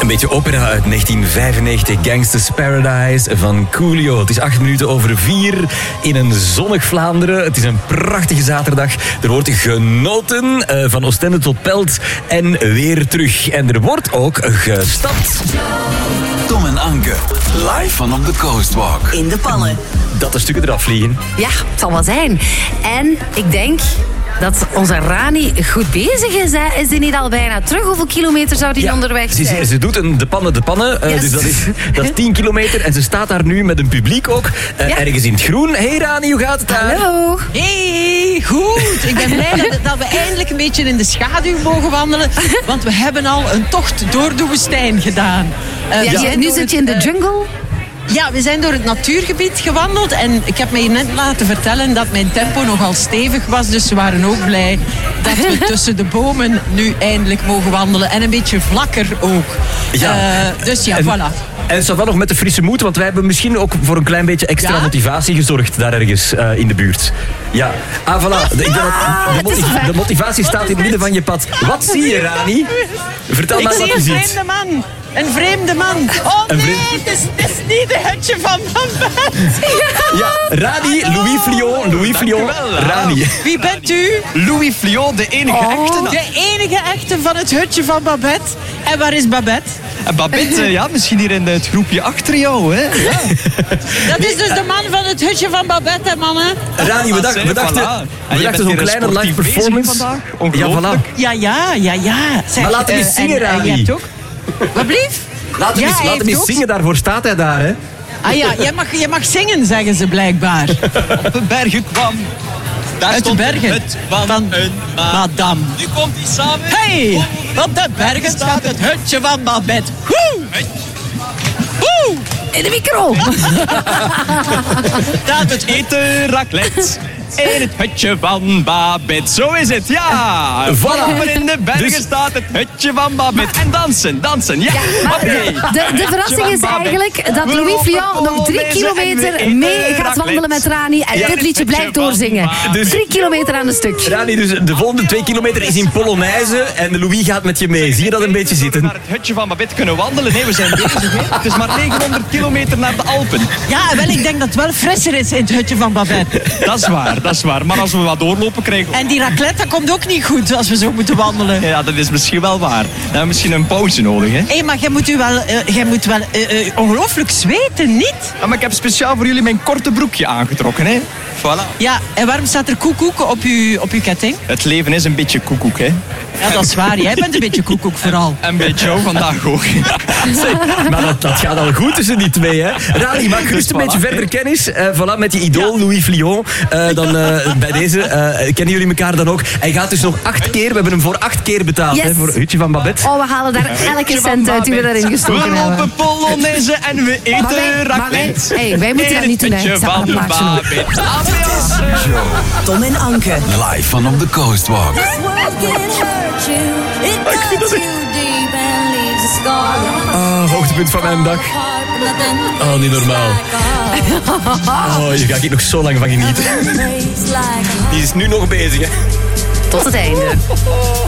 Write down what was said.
Een beetje opera uit 1995, Gangsta's Paradise van Coolio. Het is 4:08 in een zonnig Vlaanderen. Het is een prachtige zaterdag. Er wordt genoten van Oostende tot Pelt en weer terug. En er wordt ook gestapt. Tom en Anke, live van op de Coastwalk. In de pannen. Dat de stukken eraf vliegen. Ja, het zal wel zijn. En ik denk dat onze Rani goed bezig is. Hè. Is die niet al bijna terug? Hoeveel kilometer zou die onderweg zijn? Ze doet de pannen. Yes. Dus dat is 10 kilometer. En ze staat daar nu met een publiek ook. Ergens in het groen. Hey Rani, hoe gaat het daar? Hallo. Hey, goed. Ik ben blij dat we eindelijk een beetje in de schaduw mogen wandelen. Want we hebben al een tocht door de woestijn gedaan. Nu zit je in de jungle. Ja, we zijn door het natuurgebied gewandeld. En ik heb mij net laten vertellen dat mijn tempo nogal stevig was. Dus we waren ook blij dat we tussen de bomen nu eindelijk mogen wandelen. En een beetje vlakker ook. Dus ja, voilà. En het staat wel nog met de frisse moed, want wij hebben misschien ook voor een klein beetje extra motivatie gezorgd daar ergens in de buurt. Ja, voilà. De motivatie staat in het midden van je pad. Wat zie je, Rani? Vertel maar wat je ziet. Ik zie een vreemde man. Oh nee, het is niet de hutje van Babette. Ja, Rani, Louis Flion, Rani. Wie bent u? Louis Flion, de enige echte. De enige echte van het hutje van Babette. En waar is Babette? En Babette, misschien hier in het groepje achter jou, hè? Ja. Dat is dus de man van het hutje van Babette, hè, mannen. Rani, we dachten zo'n kleine live performance. Ongelooflijk. Ja. Zeg, maar laat hem eens zingen, Rani. Jij hebt ook. Wat blieft? Laat hem eens zingen, daarvoor staat hij daar, hè? Ah ja, jij mag zingen, zeggen ze blijkbaar. Op de bergen kwam. Daar Uit de stond bergen het van een madame. Nu komt hij samen. Hey, op de bergen staat het hutje van Babette. Woe! Woe! In de micro. Staat het eten raclette. In het hutje van Babette. Zo is het, ja. Voilà. In de bergen staat het hutje van Babette. En dansen, ja. De verrassing is eigenlijk dat Louis Flion nog 3 kilometer mee gaat wandelen met Rani. En dit liedje blijft doorzingen. Dus 3 kilometer aan een stuk. Rani, dus de volgende 2 kilometer is in Polonaise en Louis gaat met je mee. Zie je dat een beetje zitten? Naar het hutje van Babette kunnen wandelen. Nee, we zijn bezig. Hè. Het is maar 900 kilometer naar de Alpen. Ja, wel, ik denk dat het wel frisser is in het hutje van Babette. Dat is waar. Maar als we wat doorlopen krijgen... En die raclette, dat komt ook niet goed als we zo moeten wandelen. Ja, dat is misschien wel waar. Dan hebben we misschien een pauze nodig, hè? Hé, maar jij moet wel ongelooflijk zweten, niet? Ja, maar ik heb speciaal voor jullie mijn korte broekje aangetrokken, hè? Voilà. Ja, en waarom staat er koekoek op uw ketting? Het leven is een beetje koekoek, hè? Ja, dat is waar. Jij bent een beetje koekoek vooral. En bij jou vandaag ook. Maar dat gaat al goed tussen die twee, hè? Rani, maak gerust een beetje verder kennis. Voilà, met die idool Louis Flion. Bij deze kennen jullie elkaar dan ook. Hij gaat dus nog 8 keer. We hebben hem voor 8 keer betaald, hè, voor het hutje van Babette. Oh, we halen daar elke cent uit die we daarin gestoken hebben. We lopen Polonaise en we eten raclette. Wij moeten dat niet doen, hè. Het hutje van Babette. Tom en Anke. Live van op de Coastwalk. Hoogtepunt van mijn dag. Oh, niet normaal. Oh, hier ga ik nog zo lang van genieten. Die is nu nog bezig, hè. Tot het einde.